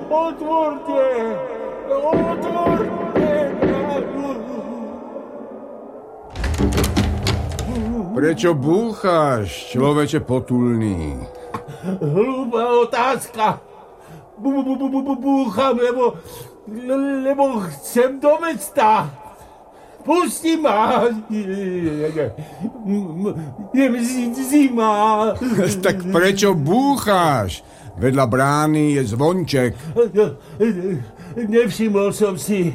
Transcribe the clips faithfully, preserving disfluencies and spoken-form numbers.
Otvorte! Otvorte! Prečo búcháš, človeče potulný? Hlúpa otázka. Búcham, lebo, lebo chcem do mesta. Pusti ma. Je zima. Tak prečo búcháš? Vedľa brány je zvonček. Nevšimol som si.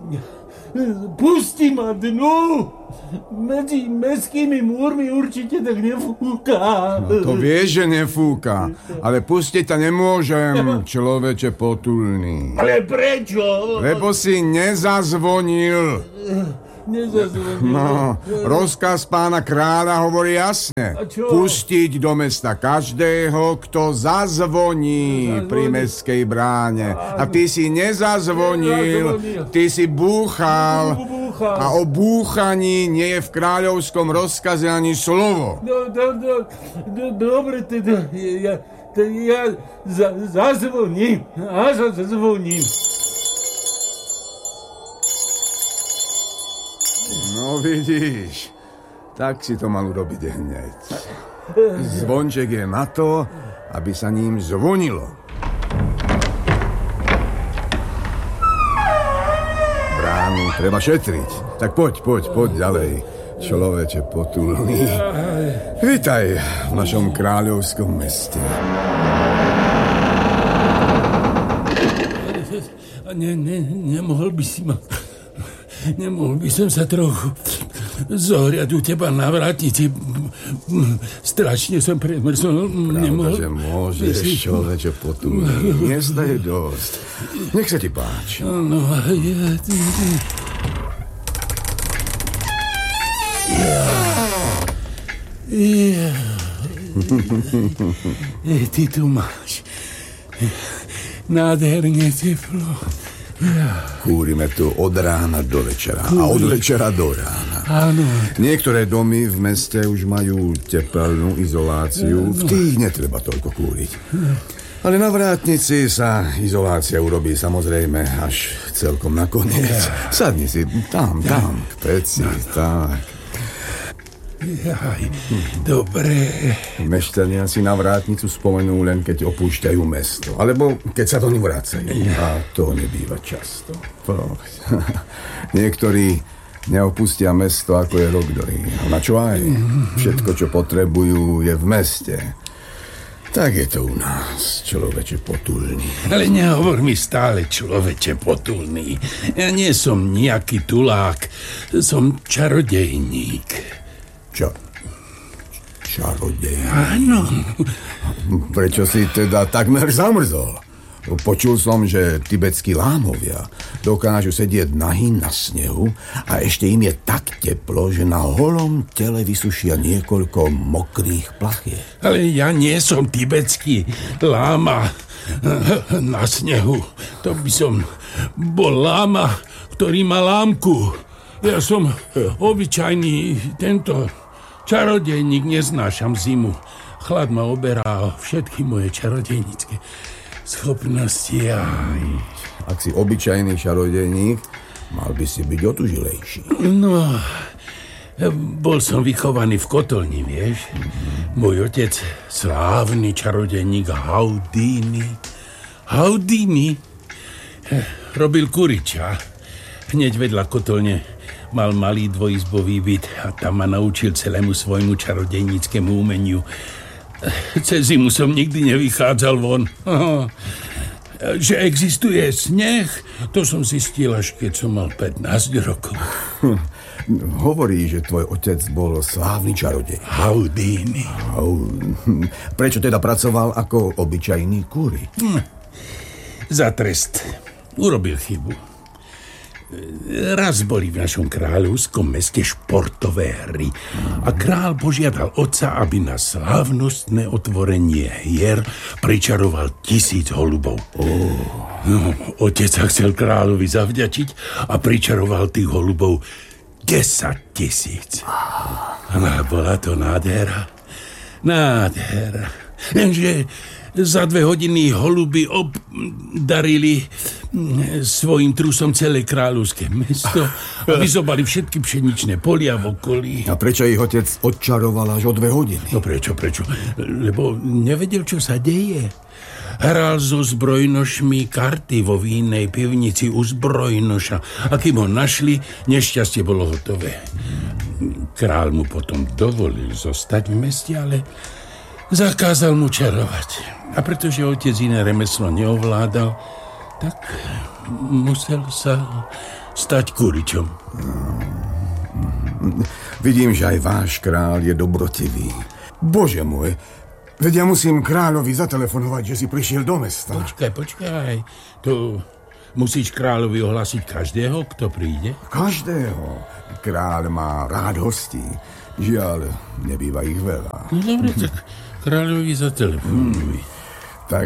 Pusti ma dnu. Medzi mestskými múrmi určite tak nefúka. No, to vieš, že nefúka. Ale pustiť ťa nemôžem, človeče potulný. Ale prečo? Lebo si nezazvonil. Nezazvonil. No, rozkaz pána kráľa hovorí jasne. Pustiť do mesta každého, kto zazvoní, zazvoní pri mestskej bráne. A ty si nezazvonil, ty si búchal. A o búchaní nie je v kráľovskom rozkaze ani slovo. No, do, do, do, dobre, teda ja, teda ja za, zazvoním. A zazvoním. No vidíš, tak si to mal urobiť hneď. Zvonček je na to, aby sa ním zvonilo. Bránu treba šetriť. Tak poď, poď, poď ďalej, človeče potulný. Vítaj v našom kráľovskom meste. Ne, ne, nemohol by si ma... Nemohol by som sa trochu zohriať u teba na vrátnici. Strašne som premrzol. Pravda, že môžeš, človeče potulný. Miesta je dosť. Nech sa ti páči. No, ja... Ja... Ja... Ty tu máš nádherne teplo. Kúrime tu od rána do večera a od večera do rána. Áno. Niektoré domy v meste už majú tepelnú izoláciu. V tých netreba toľko kúriť. Ale na vrátnici sa izolácia urobí samozrejme až celkom nakoniec. Sadni si tam, tam, k peci, tak. Jaj, dobre. Mešťania si na vrátnicu spomenú len, keď opúšťajú mesto. Alebo keď sa do ní vracajú. A to nebýva často. Niektorí neopustia mesto, ako je Rokdory. A na čo aj? Všetko, čo potrebujú, je v meste. Tak je to u nás, človeče potulný. Ale nehovor mi stále, človeče potulný. Ja nie som nejaký tulák. Som čarodejník. Čo? Čarodej? Áno. Prečo si teda takmer zamrzol? Počul som, že tibetskí lámovia dokážu sedieť nahý na snehu a ešte im je tak teplo, že na holom tele vysušia niekoľko mokrých plachiet. Ale ja nie som tibetský láma na snehu. To by som bol láma, ktorý má lámku. Ja som obyčajný tento čarodejník, neznášam zimu. Chlad ma oberá všetky moje čarodejnícke schopnosti. Aj. Ak si obyčajný čarodejník, mal by si byť otužilejší. No, bol som vychovaný v kotolni, vieš? Môj otec, slávny čarodejník Houdini. Houdini robil kuriča. Hneď vedľa kotolne mal malý dvojizbový byt a tam ma naučil celému svojmu čarodejníckemu umeniu. Cez zimu som nikdy nevychádzal von. Aha. Že existuje sneh, to som zistil až keď som mal pätnásť rokov. Hm. Hovorí, že tvoj otec bol slávny čarodej. Houdini. Hm. Prečo teda pracoval ako obyčajný kúri? Hm. Za trest. Urobil chybu. Raz boli v našom kráľovskom meste športové hry a kráľ požiadal otca, aby na slávnostné otvorenie hier pričaroval tisíc holubov. Oh. No, otec sa chcel kráľovi zavďačiť a pričaroval tých holubov desať tisíc. A bola to nádhera. Nádhera. Lenže za dve hodiny holuby obdarili svojim trusom celé kráľovské mesto a vyzobali všetky pšeničné polia v okolí. A prečo ich otec odčaroval až o dve hodiny? No prečo, prečo? Lebo nevedel, čo sa deje. Hral so zbrojnošmi karty vo vínej pivnici u zbrojnoša. A kým ho našli, nešťastie bolo hotové. Král mu potom dovolil zostať v meste, ale zakázal mu čarovať. A pretože otec iné remeslo neovládal, tak musel sa stať kuričom. Vidím, že aj váš kráľ je dobrotivý. Bože môj, veď ja musím kráľovi zatelefonovať, že si prišiel do mesta. Počkaj, počkaj. To musíš kráľovi ohlásiť každého, kto príde? Každého. Kráľ má rád hostí. Žiaľ, nebýva ich veľa. No dobre, tak kráľovi zatelefonuj. Hmm. Tak,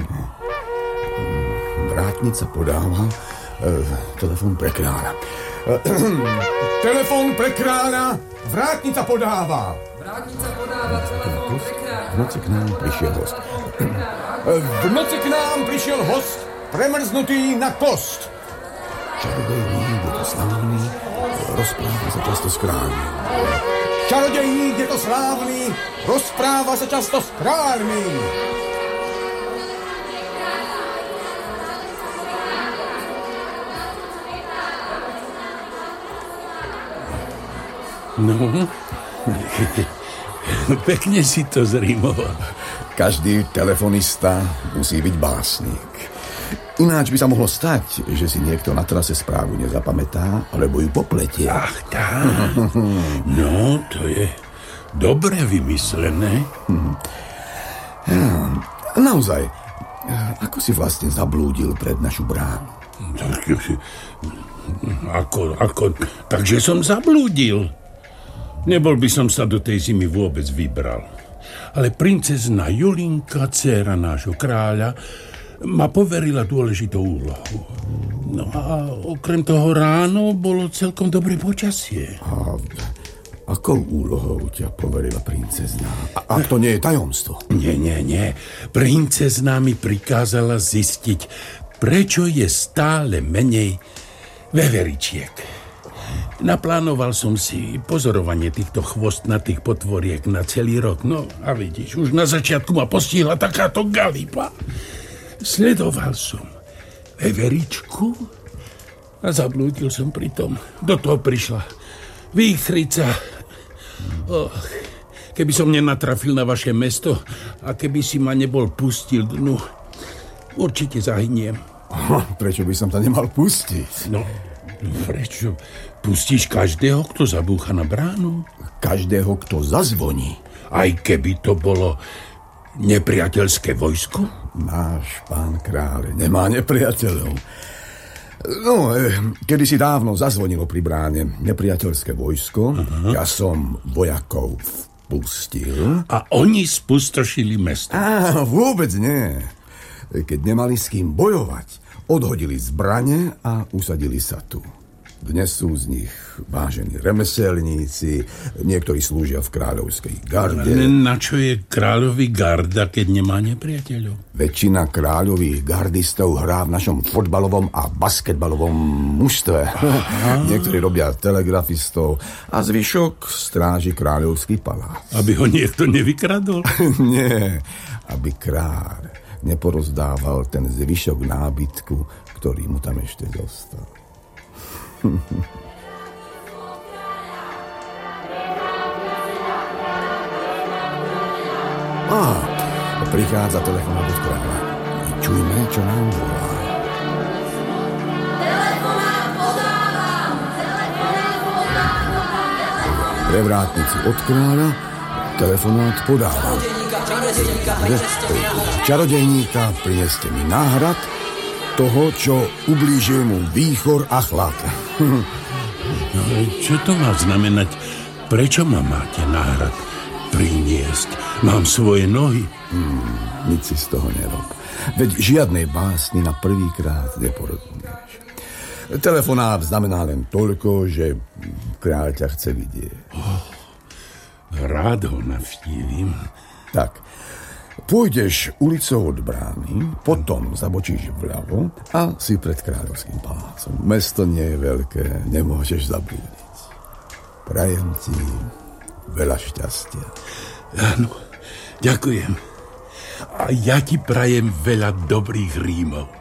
vrátnica podáva e, telefon pre kráľa. E, telefon pre kráľa, vrátnica podáva. Vrátnica podáva telefon pre kráľa. V noci k nám prišiel host. E, v noci k nám prišiel host, premrznutý na kost. Čarodejník, je to slávny, rozpráva sa často s kráľmi. Čarodejník, je to slávny, rozpráva sa často s kráľmi. No, pekne si to zrýmoval. Každý telefonista musí byť básnik. Ináč by sa mohlo stať, že si niekto na trase správu nezapamätá, alebo ju popletie. Ach, tak. No, to je dobre vymyslené. Ja, naozaj, ako si vlastne zablúdil pred našu bránu? Ako, ako, takže som zablúdil. Nebol by som sa do tej zimy vôbec vybral. Ale princezna Julinka, dcéra nášho kráľa, ma poverila dôležitou úlohu. No a okrem toho ráno bolo celkom dobré počasie. A akou úlohou ťa poverila princezna? A, ak to nie je tajomstvo? Nie, nie, nie. Princezna mi prikázala zistiť, prečo je stále menej veveričiek. Naplánoval som si pozorovanie týchto chvostnatých potvoriek na celý rok. No a vidíš, už na začiatku ma postihla takáto galipa. Sledoval som veveričku a zablúdil som pri tom. Do toho prišla výchrica. Och, keby som nenatrafil na vaše mesto a keby si ma nebol pustil dnu, určite zahyniem. Prečo by som to nemal pustiť? No, prečo? Pustíš každého, kto zabúcha na bránu? Každého, kto zazvoní. Aj keby to bolo nepriateľské vojsko? Náš pán kráľ nemá nepriateľov. No, kedysi dávno zazvonilo pri bráne nepriateľské vojsko. Uh-huh. Ja som vojakov vpustil. A oni spustošili mesto? Á, vôbec nie. Keď nemali s kým bojovať, odhodili zbrane a usadili sa tu. Dnes sú z nich vážení remeselníci, niektorí slúžia v kráľovskej garde. Na čo je kráľový garda, keď nemá nepriateľov? Väčšina kráľových gardistov hrá v našom fotbalovom a basketbalovom mužstve. Niektorí robia telegrafistov a zvyšok stráži kráľovský palác. Aby ho niekto nevykradol? Nie, aby kráľ neporozdával ten zvyšok nábytku, ktorý mu tam ešte zostal. Á, prichádza telefonát od kráľa. Čujme, čo nám volá. Telefonát podávam! Telefonát podávam! Pre vrátnici od kráľa telefonát podávam. Čarodejníka, čarodejníka, prineste mi náhrad. Čarodejníka, prineste mi náhrad toho, čo ublížil mu výchor a chlad. No, čo to má znamenať? Prečo ma máte náhrad priniesť? Mám svoje nohy. Hmm, nič si z toho nerob. Veď žiadnej básni na prvýkrát neporozumieš. Telefonát znamená len toľko, že kráľ ťa chce vidieť. Oh, rád ho navštívim. Tak, Pôjdeš ulicou od brány, potom zabočíš vľavo a si pred kráľovským palácom. Mesto nie je veľké, nemôžeš zablúdiť. Prajem ti veľa šťastia. Áno, ďakujem. A ja ti prajem veľa dobrých rímov.